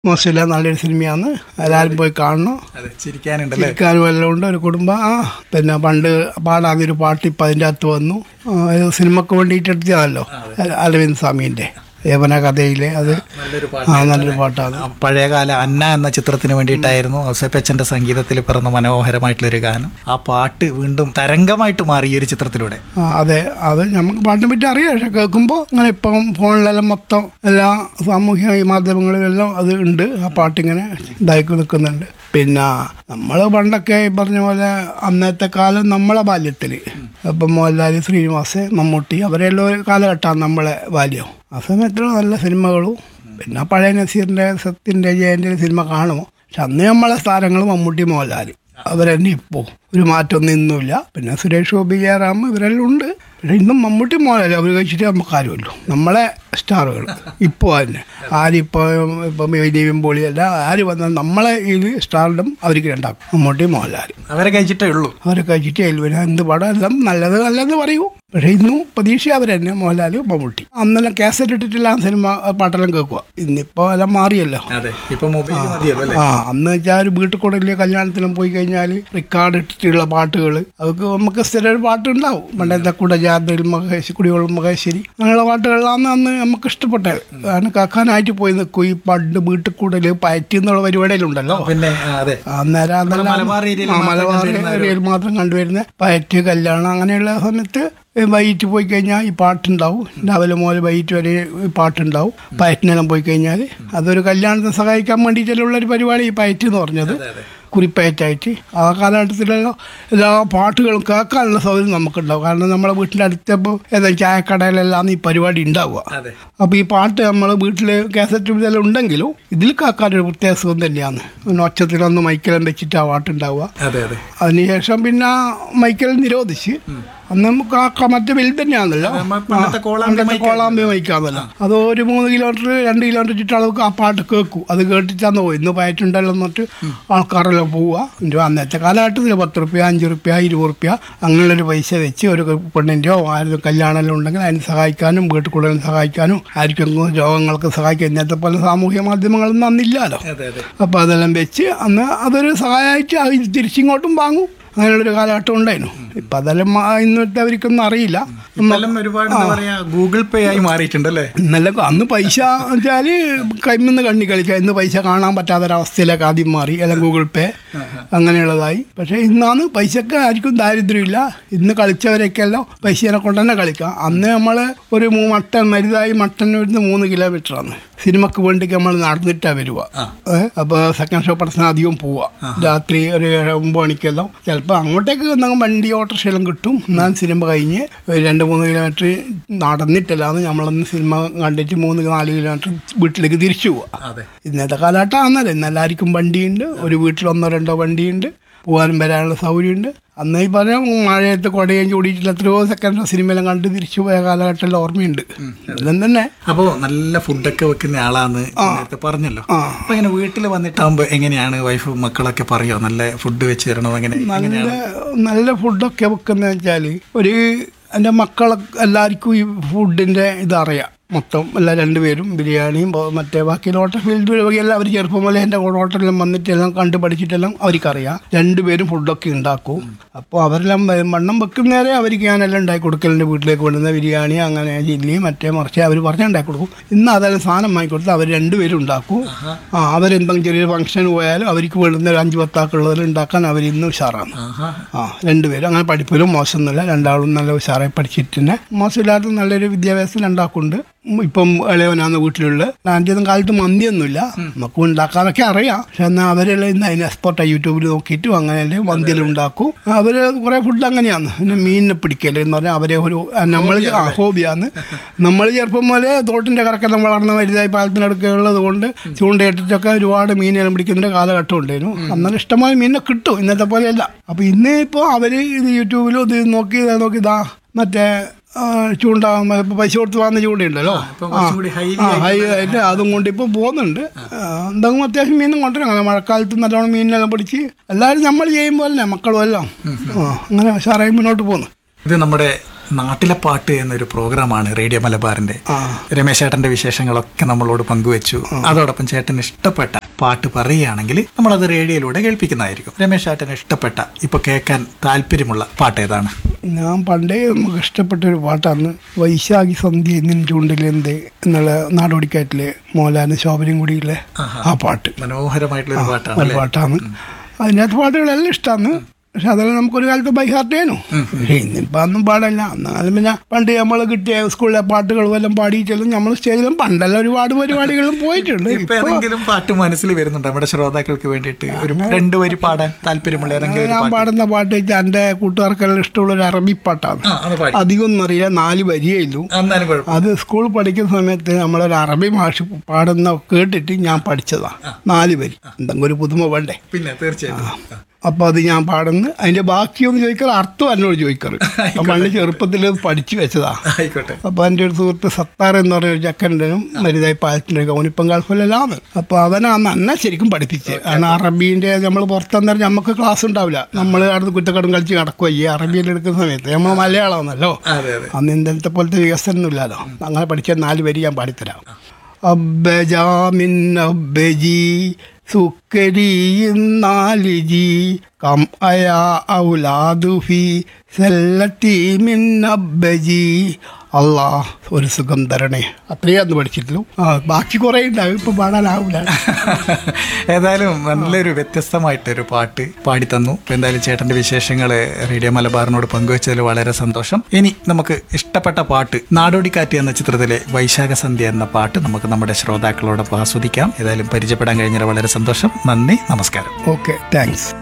മോശമില്ല, നല്ലൊരു സിനിമയാണ്. എല്ലാവരും പോയി കാണണം. ചിരിക്കാനും എല്ലാം ഉണ്ട്. ഒരു കുടുംബം. പിന്നെ പണ്ട് പാടാതൊരു പാട്ട് ഇപ്പം അതിൻ്റെ അകത്ത് വന്നു. സിനിമക്ക് വേണ്ടിയിട്ട് എടുത്തതല്ലോ, അരവിന്ദ് സ്വാമീൻ്റെ യവന കഥയിലെ. അത് നല്ലൊരു പാട്ടാണ്. പഴയകാല അന്ന എന്ന ചിത്രത്തിന് വേണ്ടിയിട്ടായിരുന്നു ഔസേപ്പച്ചന്റെ സംഗീതത്തിൽ പിറന്ന മനോഹരമായിട്ടുള്ളൊരു ഗാനം. ആ പാട്ട് വീണ്ടും തരംഗമായിട്ട് മാറി ഈ ഒരു ചിത്രത്തിലൂടെ. അതെ, അത് നമുക്ക് പാട്ടിനെ പറ്റി അറിയാം. പക്ഷെ കേൾക്കുമ്പോൾ അങ്ങനെ ഇപ്പം ഫോണിലെല്ലാം മൊത്തം എല്ലാ സാമൂഹ്യ മാധ്യമങ്ങളിലെല്ലാം അത് ഉണ്ട്. ആ പാട്ടിങ്ങനെ ഇതായി നിൽക്കുന്നുണ്ട്. പിന്നെ നമ്മൾ പണ്ടൊക്കെ ഈ പറഞ്ഞ പോലെ അന്നത്തെ കാലം നമ്മളെ ബാല്യത്തിൽ ഇപ്പം മോഹൻലാൽ, ശ്രീനിവാസ്, മമ്മൂട്ടി അവരെല്ലാം ഒരു കാലഘട്ടമാണ് നമ്മളെ ബാല്യം. ആ സമയത്തുള്ള നല്ല സിനിമകളും പിന്നെ പഴയ നസീറിൻ്റെ, സത്യൻ്റെ, ജയൻ്റെ സിനിമ കാണുമോ. പക്ഷെ അന്ന് നമ്മളെ താരങ്ങൾ മമ്മൂട്ടി, മോഹൻലാൽ അവരെന്നെ. ഇപ്പോൾ ഒരു മാറ്റമൊന്നും ഇന്നുമില്ല. പിന്നെ സുരേഷ് ഗോപി, ജയറാം ഇവരെല്ലാം ഉണ്ട്. പക്ഷെ ഇന്നും മമ്മൂട്ടി, മോഹൻലാൽ അവർ കഴിച്ചിട്ട് നമുക്ക് ആരുമല്ലോ നമ്മളെ സ്റ്റാറുകൾ. ഇപ്പോൾ തന്നെ ഇപ്പം വിജയും പൊളിയല്ല ആര് വന്നാൽ നമ്മളെ ഈ സ്റ്റാറിലും അവർക്ക് രണ്ടാക്കും. മമ്മൂട്ടി, മോഹൻലാൽ അവരെ കഴിച്ചിട്ടേ ഉള്ളൂ. പിന്നെ എന്ത് പടം എല്ലാം നല്ലത് നല്ലതെന്ന് പറയൂ. പക്ഷേ ഇന്നും പ്രതീക്ഷ അവർ തന്നെ, മോഹൻലാൽ, മമ്മൂട്ടി. അന്നെല്ലാം കാസറ്റ് ഇട്ടിട്ടില്ല സിനിമ പാട്ടെല്ലാം കേൾക്കുക. ഇന്നിപ്പോൾ എല്ലാം മാറിയല്ലോ. അന്ന് വെച്ചാൽ ഒരു വീട്ടിൽ കൂടെ കല്യാണത്തിനും പോയി കഴിഞ്ഞാൽ റെക്കോർഡ് ഇട്ടിട്ടുള്ള പാട്ടുകൾ അതൊക്കെ നമുക്ക് സ്ഥിരം ഒരു പാട്ടുണ്ടാവും. പണ്ടത്തെ കൂടെ ജാതിൽ മഹേശ്വരി, കുടിയോളം മഹേശ്വരി അങ്ങനെയുള്ള പാട്ടുകളാണ് അന്ന് നമുക്ക് ഇഷ്ടപ്പെട്ടത്. കാരണം കേൾക്കാനായിട്ട് പോയി നിൽക്കും. ഈ പണ്ട് വീട്ടിൽ കൂടൽ പയറ്റി എന്നുള്ള പരിപാടിയിലുണ്ടല്ലോ. അന്നേരം മലബാർ ഏരിയയിൽ മാത്രം കണ്ടുവരുന്ന പയറ്റ്, കല്യാണം അങ്ങനെയുള്ള സമയത്ത് വൈകിട്ട് പോയി കഴിഞ്ഞാൽ ഈ പാട്ടുണ്ടാവും. രാവിലെ മുതൽ വൈകിട്ട് വരെ ഈ പാട്ടുണ്ടാവും. പയറ്റിനെല്ലാം പോയി കഴിഞ്ഞാൽ അതൊരു കല്യാണത്തിന് സഹായിക്കാൻ വേണ്ടിയിട്ടുള്ളൊരു പരിപാടി ഈ പയറ്റ് എന്ന് പറഞ്ഞത്. കുറിപ്പയറ്റായിട്ട് ആ കാലഘട്ടത്തിലുള്ള എല്ലാ പാട്ടുകളും കേൾക്കാനുള്ള സൗകര്യം നമുക്കുണ്ടാവും. കാരണം നമ്മളെ വീട്ടിൻ്റെ അടുത്തപ്പോൾ ഏതായാലും ചായക്കടയിലെല്ലാം ഈ പരിപാടി ഉണ്ടാവുക. അപ്പോൾ ഈ പാട്ട് നമ്മൾ വീട്ടിൽ കാസറ്റ് ഇതെല്ലാം ഉണ്ടെങ്കിലും ഇതിൽ കേൾക്കാനൊരു പ്രത്യേക സുഖം തന്നെയാണ്. ഒച്ചത്തിലൊന്ന് മൈക്കെല്ലാം വെച്ചിട്ട് ആ പാട്ടുണ്ടാവുക. അതിനുശേഷം പിന്നെ മൈക്കെല്ലാം നിരോധിച്ച് അന്ന് മറ്റേ വലുത് തന്നെയാണല്ലോ, കോളാമ്പി മൈക്കാന്നല്ലോ. അത് ഒരു 3 കിലോമീറ്റർ 2 കിലോമീറ്റർ ചുറ്റളവ് ആ പാട്ട് കേൾക്കും. അത് കേട്ടിട്ടാന്ന് പോയി ഇന്ന് പയറ്റുണ്ടല്ലോ എന്നിട്ട് ആൾക്കാരെല്ലാം പോവുക. അന്നത്തെ കാലഘട്ടത്തിൽ 10 റുപ്യ, 5 റുപ്യ, 20 റുപ്യ അങ്ങനെയുള്ളൊരു പൈസ വെച്ച് ഒരു പെണ്ണിൻ്റെയോ ആരും കല്യാണമെല്ലാം ഉണ്ടെങ്കിൽ അതിന് സഹായിക്കാനും വീട്ടിൽ കൂടുതലും സഹായിക്കാനും ആർക്കെങ്കിലും രോഗങ്ങൾക്ക് സഹായിക്കാൻ ഇന്നത്തെ പോലെ സാമൂഹ്യ മാധ്യമങ്ങളൊന്നും അന്നില്ലല്ലോ. അപ്പോൾ അതെല്ലാം വെച്ച് അന്ന് അതൊരു സഹായമായിട്ട് തിരിച്ചിങ്ങോട്ടും വാങ്ങും. അങ്ങനെയുള്ളൊരു കാലഘട്ടം ഉണ്ടായിരുന്നു. ഇപ്പം അതെല്ലാം ഇന്നത്തെ അവർക്കൊന്നും അറിയില്ല. ഗൂഗിൾ പേ ആയി മാറിയിട്ടുണ്ടല്ലേ. നല്ല അന്ന് പൈസ വെച്ചാൽ കൈമിന്ന് കണ്ണി കളിക്കുക. ഇന്ന് പൈസ കാണാൻ പറ്റാത്തൊരവസ്ഥയിലേക്ക് ആദ്യം മാറി. എല്ലാം ഗൂഗിൾ പേ അങ്ങനെയുള്ളതായി. പക്ഷേ ഇന്നാണ് പൈസക്ക് ആർക്കും ദാരിദ്ര്യമില്ല. ഇന്ന് കളിച്ചവരൊക്കെയല്ലോ പൈസേനെ കൊണ്ട് തന്നെ കളിക്കാം. അന്ന് നമ്മൾ ഒരു മരുതായി മട്ടൻ വരുന്ന 3 കിലോമീറ്ററാണ്. സിനിമക്ക് വേണ്ടിക്ക് നമ്മൾ നടന്നിട്ടാണ് വരിക. അപ്പോൾ സെക്കൻഡ് ഷോ പടത്തിന് അധികം പോവുക. രാത്രി ഒരു 9 മണിക്കെല്ലാം ചിലപ്പോൾ അങ്ങോട്ടേക്ക് വണ്ടി ഓട്ടോറിക്ഷയെല്ലാം കിട്ടും. എന്നാൽ സിനിമ കഴിഞ്ഞ് 2-3 കിലോമീറ്റർ നടന്നിട്ടല്ലാന്ന് നമ്മളൊന്ന് സിനിമ കണ്ടിട്ട് 3-4 കിലോമീറ്റർ വീട്ടിലേക്ക് തിരിച്ചു പോവുക. ഇന്നത്തെ കാലഘട്ടമാണല്ലോ. ഇന്ന് എല്ലാവർക്കും വണ്ടിയുണ്ട്. ഒരു വീട്ടിൽ 1-2 വണ്ടിയുണ്ട്. പോകാനും വരാനുള്ള സൗകര്യമുണ്ട്. അന്ന് ഈ പറയാം മഴയത്ത് കൊടയും ചൂടിയിട്ടില്ല എത്രയോ സെക്കൻഡ് സിനിമയെല്ലാം കണ്ട് തിരിച്ചു പോയ കാലഘട്ടത്തിൽ ഓർമ്മയുണ്ട്. എല്ലാം തന്നെ. അപ്പോൾ നല്ല ഫുഡൊക്കെ വെക്കുന്ന ആളാന്ന് നേരത്തെ പറഞ്ഞല്ലോ. അപ്പൊ ഇങ്ങനെ വീട്ടിൽ വന്നിട്ടാകുമ്പോൾ എങ്ങനെയാണ് വൈഫ് മക്കളൊക്കെ പറയോ നല്ല ഫുഡ് വെച്ച് തരണോ? നല്ല ഫുഡൊക്കെ വെക്കുന്ന വെച്ചാൽ എൻ്റെ മക്കളെ എല്ലാവർക്കും ഈ ഫുഡിൻ്റെ ഇതറിയാം. മൊത്തം എല്ലാ 2 പേരും ബിരിയാണിയും മറ്റേ ബാക്കി ഹോട്ടൽ ഫീൽഡ് വഴിയെല്ലാം അവർ ചെറുപ്പം പോലെ എൻ്റെ ഹോട്ടലിലും വന്നിട്ടെല്ലാം കണ്ടു പഠിച്ചിട്ടെല്ലാം അവർക്കറിയാം. 2 പേരും ഫുഡൊക്കെ ഉണ്ടാക്കും. അപ്പോൾ അവരെല്ലാം വണ്ണം വെക്കുന്നേരെ അവർക്ക് ഞാനെല്ലാം ഉണ്ടാക്കി കൊടുക്കലുണ്ട്. വീട്ടിലേക്ക് കൊണ്ടുവന്ന ബിരിയാണി അങ്ങനെ ചില്ലി മറ്റേ മറിച്ച് അവർ പറഞ്ഞുണ്ടാക്കി കൊടുക്കും. ഇന്ന് അതെല്ലാം സാധനം വാങ്ങിക്കൊടുത്ത് അവർ 2 പേരും ഉണ്ടാക്കും. അവരെന്തെങ്കിലും ചെറിയൊരു ഫംഗ്ഷൻ പോയാലും അവർക്ക് വേണ്ടുന്ന ഒരു 5-10 ആൾക്കുള്ളതിൽ ഉണ്ടാക്കാൻ അവരിന്ന് ഉഷാറാണ്. 2 പേരും അങ്ങനെ പഠിപ്പിലും മോശമൊന്നുമില്ല. 2 ആളും നല്ല ഉഷാറായി പഠിച്ചിട്ട് തന്നെ മോശമില്ലാത്ത നല്ലൊരു വിദ്യാഭ്യാസം ഉണ്ടാക്കുന്നുണ്ട്. ഇപ്പം ഇളയവനാണ് വീട്ടിലുള്ള. ആദ്യം കാലത്ത് മന്തിയൊന്നുമില്ല. നമുക്ക് ഉണ്ടാക്കാനൊക്കെ അറിയാം. പക്ഷെ എന്നാൽ അവരെല്ലാം ഇന്ന് അതിന് എക്സ്പോർട്ടായി യൂട്യൂബിൽ നോക്കിയിട്ടും അങ്ങനെയല്ലേ മന്തിയെല്ലാം ഉണ്ടാക്കും. അവർ കുറേ ഫുഡ് അങ്ങനെയാണ്. പിന്നെ മീനിനെ പിടിക്കല് എന്ന് പറഞ്ഞാൽ അവരെ ഒരു നമ്മൾ ഹോബിയാണ്. നമ്മൾ ചെറുപ്പം പോലെ തോട്ടിൻ്റെ കറക്കെല്ലാം വളർന്ന വലുതായി പാലത്തിനടുക്കെ ഉള്ളത് കൊണ്ട് ചൂണ്ടയിട്ടിട്ടൊക്കെ ഒരുപാട് മീനെല്ലാം പിടിക്കുന്നതിൻ്റെ കാലഘട്ടം ഉണ്ടായിരുന്നു. അന്നേരം ഇഷ്ടമായ മീനിനെ കിട്ടും. ഇന്നത്തെ പോലെയല്ല. അപ്പോൾ ഇന്ന് ഇപ്പോൾ അവർ ഇത് യൂട്യൂബിലും ഇത് നോക്കി ഇതാ മറ്റേ ചൂണ്ട പൈസ കൊടുത്ത് വാങ്ങുന്ന ചൂണ്ടയുണ്ടല്ലോ, ഹൈ ആയിട്ട് അതും കൊണ്ട് ഇപ്പോൾ പോകുന്നുണ്ട്. എന്തെങ്കിലും അത്യാവശ്യം മീനും കൊണ്ടുവരും. അങ്ങനെ മഴക്കാലത്ത് നല്ലോണം മീനിനെല്ലാം പിടിച്ച് എല്ലാവരും നമ്മൾ ചെയ്യുമ്പോൾ തന്നെ മക്കളും എല്ലാം അങ്ങനെ ഉഷാറായി മുന്നോട്ട് പോകുന്നു. ഇത് നമ്മുടെ നാട്ടിലെ പാട്ട് എന്നൊരു പ്രോഗ്രാമാണ് റേഡിയോ മലബാറിന്റെ. രമേശ് ചേട്ടന്റെ വിശേഷങ്ങളൊക്കെ നമ്മളോട് പങ്കുവെച്ചു. അതോടൊപ്പം ചേട്ടന് ഇഷ്ടപ്പെട്ട പാട്ട് പറയുകയാണെങ്കിൽ നമ്മളത് റേഡിയോയിലൂടെ കേൾപ്പിക്കുന്നതായിരിക്കും. രമേശ് ചേട്ടന് ഇഷ്ടപ്പെട്ട ഇപ്പൊ കേൾക്കാൻ താല്പര്യമുള്ള പാട്ട് ഏതാണ്? ഞാൻ പണ്ടേ നമുക്ക് ഇഷ്ടപ്പെട്ടൊരു പാട്ടാണ് വൈശാഖി സന്ധ്യ എന്നിൻ ചൂണ്ടിലെന്ത് എന്നുള്ള നാടോടിക്കാറ്റിലെ മോഹൻലാലും ശോഭനയും കൂടിയില്ലേ ആ പാട്ട്. മനോഹരമായിട്ടുള്ള ഒരു പാട്ടാണ്. അതിനകത്ത് പാട്ടുകളെല്ലാം ഇഷ്ടമാണ്. പക്ഷെ അതെല്ലാം നമുക്കൊരു കാലത്ത് ബൈ ഹാർട്ട് ചെയ്യണു. പക്ഷെ ഇന്നിപ്പോ അന്നും പാടല്ല. എന്നാലും പിന്നെ പണ്ട് നമ്മൾ കിട്ടിയ സ്കൂളിലെ പാട്ടുകളും എല്ലാം പാടിയിട്ടെല്ലാം നമ്മൾ സ്റ്റേജിലും പണ്ടെല്ലാം ഒരുപാട് പരിപാടികളും പോയിട്ടുണ്ട്. ഏതെങ്കിലും പാട്ട് മനസ്സിൽ വരുന്നുണ്ട് നമ്മുടെ ശ്രോതാക്കൾക്ക് വേണ്ടിയിട്ട് ഒരു 2 വരി പാടാൻ താല്പര്യമുള്ള ഏതെങ്കിലും? ഞാൻ പാടുന്ന പാട്ട് വെച്ചാൽ എൻ്റെ കൂട്ടുകാർക്കെല്ലാം ഇഷ്ടമുള്ള ഒരു അറബി പാട്ടാണ്. അധികം ഒന്നും അറിയില്ല, 4 വരിയേ ഉള്ളൂ. അത് സ്കൂൾ പഠിക്കുന്ന സമയത്ത് നമ്മളൊരു അറബി ഭാഷ പാടുന്ന കേട്ടിട്ട് ഞാൻ പഠിച്ചതാണ്. 4 വരി. എന്തെങ്കിലും ഒരു പുതുമ വേണ്ടേ? പിന്നെ തീർച്ചയായും. അപ്പോൾ അത് ഞാൻ പാടുന്നു. അതിന്റെ ബാക്കിയൊന്ന് ചോദിക്കാറ്, അർത്ഥം എന്നോട് ചോദിക്കാറ്. പണ്ട് ചെറുപ്പത്തിൽ പഠിച്ചു വെച്ചതാ. അപ്പോൾ എൻ്റെ ഒരു സുഹൃത്ത് സത്താർ എന്ന് പറഞ്ഞ ഒരു ചക്കൻ്റെനും മരുതായി പാലത്തിൻ്റെ കൗനിപ്പം ഗൾഫിലെല്ലാം. അപ്പോൾ അവനാണ് എന്നെ ശരിക്കും പഠിപ്പിച്ചത്. കാരണം അറബീൻ്റെ നമ്മൾ പുറത്തെന്നറിഞ്ഞാൽ നമുക്ക് ക്ലാസ് ഉണ്ടാവില്ല. നമ്മൾ അടുത്ത് കുറ്റക്കടം കളിച്ച് നടക്കുക ഈ അറബിയിൽ എടുക്കുന്ന സമയത്ത്. നമ്മൾ മലയാളമാണല്ലോ, അന്ന് ഇന്നലത്തെ പോലത്തെ വികസനം ഇല്ലല്ലോ. അങ്ങനെ പഠിച്ച 4 വരി ഞാൻ പാടിത്തരാം. അബ്ബജാമിൻ അബ്ബജി സുക്കരിയും 4 ജി കം അയാ ഔലാദു ഫി സല്ലത്തി മിൻ അബ്ബജി. അള്ളാ ഒരു സുഖം തരണേ. അത്രയേ അന്ന് പഠിച്ചിട്ടുള്ളൂ. ബാക്കി കുറേ ഉണ്ടാവും, ഇപ്പൊ പാടാനാവില്ല. ഏതായാലും നല്ലൊരു വ്യത്യസ്തമായിട്ടൊരു പാട്ട് പാടിത്തന്നു. എന്തായാലും ചേട്ടന്റെ വിശേഷങ്ങൾ റേഡിയോ മലബാറിനോട് പങ്കുവച്ചതിൽ വളരെ സന്തോഷം. ഇനി നമുക്ക് ഇഷ്ടപ്പെട്ട പാട്ട് നാടോടിക്കാറ്റ് എന്ന ചിത്രത്തിലെ വൈശാഖ സന്ധ്യ എന്ന പാട്ട് നമുക്ക് നമ്മുടെ ശ്രോതാക്കളോടൊപ്പം ആസ്വദിക്കാം. ഏതായാലും പരിചയപ്പെടാൻ കഴിഞ്ഞാൽ വളരെ സന്തോഷം. നന്ദി, നമസ്കാരം. Okay, thanks.